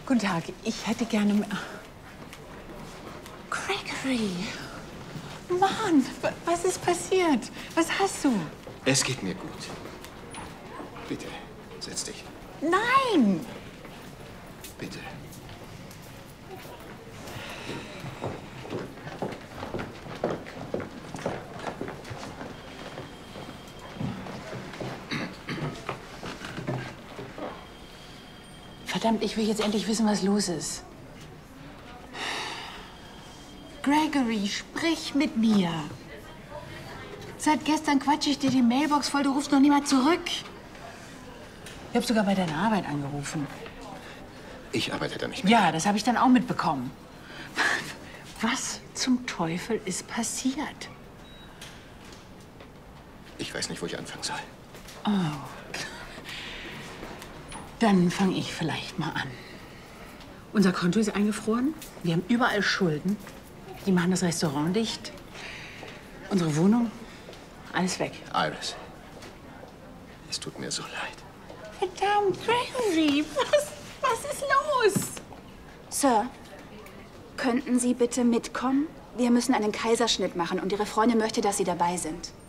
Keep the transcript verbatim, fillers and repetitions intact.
Guten Tag, ich hätte gerne mehr... Gregory! Mann, was ist passiert? Was hast du? Es geht mir gut. Bitte, setz dich. Nein! Bitte. Verdammt, ich will jetzt endlich wissen, was los ist. Gregory, sprich mit mir. Seit gestern quatsche ich dir die Mailbox voll, du rufst noch niemand zurück. Ich habe sogar bei deiner Arbeit angerufen. Ich arbeite da nicht mehr. Ja, das habe ich dann auch mitbekommen. Was zum Teufel ist passiert? Ich weiß nicht, wo ich anfangen soll. Oh. Dann fange ich vielleicht mal an. Unser Konto ist eingefroren. Wir haben überall Schulden. Die machen das Restaurant dicht. Unsere Wohnung, alles weg. Iris, es tut mir so leid. Verdammt, Gregory, was, was ist los? Sir, könnten Sie bitte mitkommen? Wir müssen einen Kaiserschnitt machen und Ihre Freundin möchte, dass Sie dabei sind.